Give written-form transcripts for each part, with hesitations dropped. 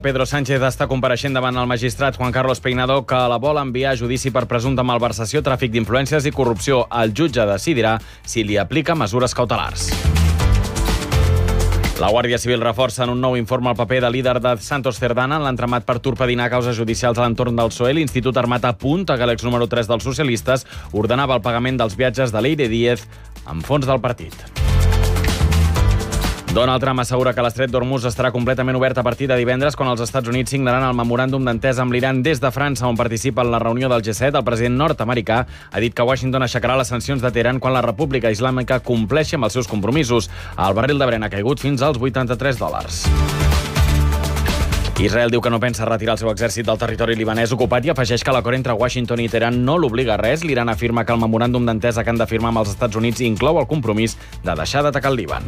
Pedro Sánchez està compareixent davant el magistrat Juan Carlos Peinado, que la vol enviar a judici per presumpta malversació, tràfic d'influències i corrupció. El jutge decidirà si li aplica mesures cautelars. La Guàrdia Civil reforça en un nou informe el paper de líder de Santos Cerdana en l'entramat per torpedinar causes judicials a l'entorn del PSOE. L'Institut Armat apunta que l'ex número 3 dels socialistes ordenava el pagament dels viatges de Leire Díez amb fons del partit. Donald Trump assegura que l'estret d'Hormuz estarà completament obert a partir de divendres, quan els Estats Units signaran el memoràndum d'entesa amb l'Iran. Des de França, on participa en la reunió del G7, el president nord-americà ha dit que Washington aixecarà les sancions de Teheran quan la República Islàmica compleixi amb els seus compromisos. El barril de Brent ha caigut fins als $83. Israel diu que no pensa retirar el seu exèrcit del territori libanès ocupat i afegeix que l'acord entre Washington i Teheran no l'obliga a res. L'Iran afirma que el memoràndum d'entesa que han de firmar amb els Estats Units inclou el compromís de deixar d'atacar el Líban.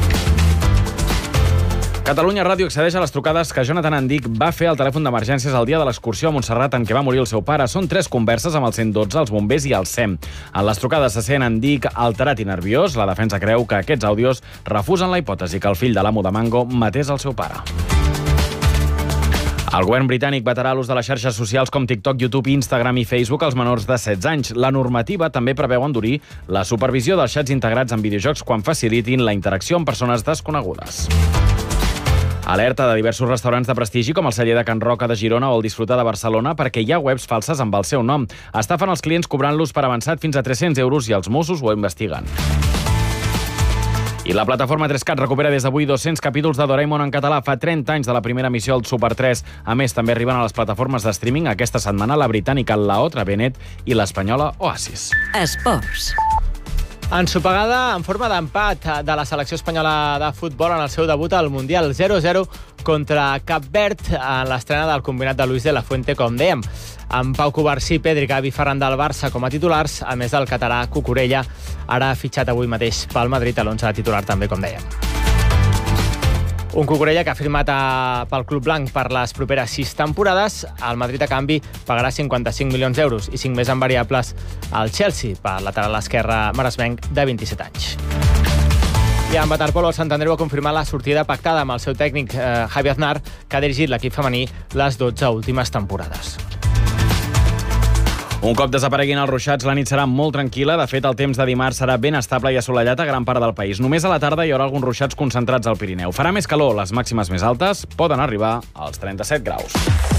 Catalunya Ràdio accedeix a les trucades que Jonathan Andic va fer al telèfon d'emergències el dia de l'excursió a Montserrat en què va morir el seu pare. Són 3 converses amb el 112, els bombers i el SEM. En les trucades se sent Andic alterat i nerviós. La defensa creu que aquests àudios refusen la hipòtesi que el fill de l'amo de Mango matés el seu pare. El govern britànic vetarà l'ús de les xarxes socials com TikTok, YouTube, Instagram i Facebook als menors de 16 anys. La normativa també preveu endurir la supervisió dels xats integrats en videojocs quan facilitin la interacció amb persones desconegudes. Alerta de diversos restaurants de prestigi com el Celler de Can Roca de Girona o el Disfrutar de Barcelona perquè hi ha webs falses amb el seu nom. Estafen els clients cobrant-los per avançat fins a 300 euros i els Mossos ho investiguen. I la plataforma 3CAT recupera des d'avui 200 capítols de Doraemon en català. Fa 30 anys de la primera emissió al Super 3. A més, també arriben a les plataformes de streaming aquesta setmana la britànica La Otra Bennett i l'espanyola Oasis. Esports. Ensopegada en forma d'empat de la selecció espanyola de futbol en el seu debut al Mundial 0-0 contra Cap Verd en l'estrena del combinat de Luis de la Fuente, com dèiem. Amb Pau Covarsí, Pedri, Gavi i Ferran del Barça com a titulars, a més del català Cucurella, ara ha fitxat avui mateix pel Madrid a l'11 de titular també, com dèiem. Un Cucurella que ha firmat pel Club Blanc per les properes 6 temporades. El Madrid, a canvi, pagarà 55 milions d'euros i 5 més en variables al Chelsea, per lateral esquerre maresmenc de 27 anys. I en waterpolo, el Sant Andreu ha confirmat la sortida pactada amb el seu tècnic Javi Aznar, que ha dirigit l'equip femení les 12 últimes temporades. Un cop desapareguin els ruixats, la nit serà molt tranquil·la. De fet, el temps de dimarts serà ben estable i assolellat a gran part del país. Només a la tarda hi haurà alguns ruixats concentrats al Pirineu. Farà més calor, les màximes més altes poden arribar als 37 graus.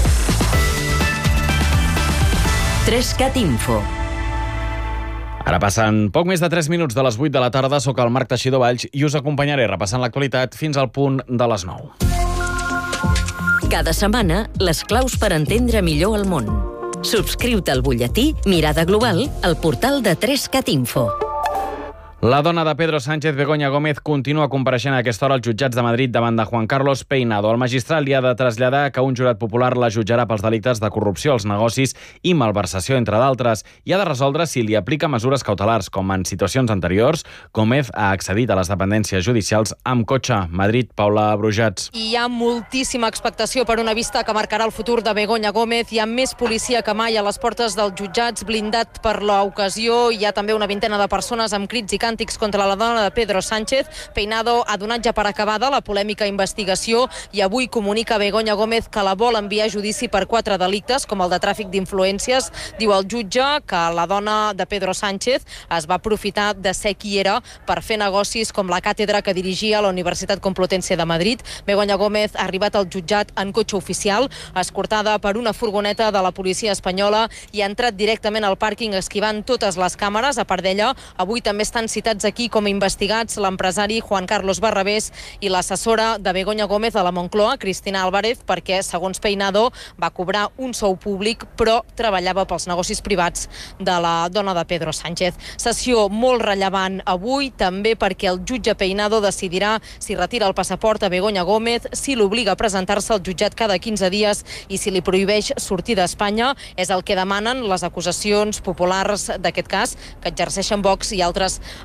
3CAT Info. Ara passen poc més de 3 minuts de les 8 de la tarda. Soc el Marc Teixidor Valls i us acompanyaré repassant l'actualitat fins al punt de les 9. Cada setmana, les claus per entendre millor el món. Subscriu-te al butlletí Mirada Global al portal de 3CAT Info. La dona de Pedro Sánchez, Begoña Gómez, continua compareixent a aquesta hora als jutjats de Madrid davant de Juan Carlos Peinado. El magistrat li ha de traslladar que un jurat popular la jutjarà pels delictes de corrupció als negocis i malversació, entre d'altres, i ha de resoldre si li aplica mesures cautelars, com en situacions anteriors. Gómez ha accedit a les dependències judicials amb cotxe. Madrid, Paula Brujats. Hi ha moltíssima expectació per una vista que marcarà el futur de Begoña Gómez. Hi ha més policia que mai a les portes dels jutjats, blindat per l'ocasió. Hi ha també una vintena de persones amb crits i càntics contra la dona de Pedro Sánchez. Peinado ha donat ja per acabada la polèmica investigació i avui comunica a Begoña Gómez que la vol enviar a judici per 4 delictes, com el de tràfic d'influències. Diu el jutge que la dona de Pedro Sánchez es va aprofitar de ser qui era per fer negocis com la càtedra que dirigia a la Universitat Complutense de Madrid. Begoña Gómez ha arribat al jutjat en cotxe oficial, escortada per una furgoneta de la policia espanyola, i ha entrat directament al pàrquing esquivant totes les càmeres. A part d'ella, avui també estan citats aquí com a investigats l'empresari Juan Carlos Barrabés i l'assessora de Begoña Gómez a la Moncloa, Cristina Álvarez, perquè, segons Peinado, va cobrar un sou públic, però treballava pels negocis privats de la dona de Pedro Sánchez. Sessió molt rellevant avui, també perquè el jutge Peinado decidirà si retira el passaport a Begoña Gómez, si l'obliga a presentar-se al jutjat cada 15 dies i si li prohibeix sortir d'Espanya. És el que demanen les acusacions populars d'aquest cas, que exerceixen Vox i altres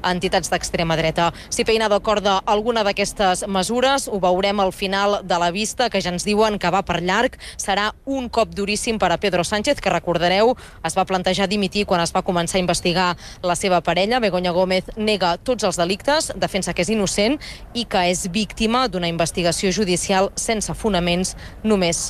entitats d'extrema dreta. Si Peinado acorda alguna d'aquestes mesures, ho veurem al final de la vista, que ja ens diuen que va per llarg. Serà un cop duríssim per a Pedro Sánchez, que recordareu, es va plantejar dimitir quan es va començar a investigar la seva parella. Begoña Gómez nega tots els delictes, defensa que és innocent i que és víctima d'una investigació judicial sense fonaments només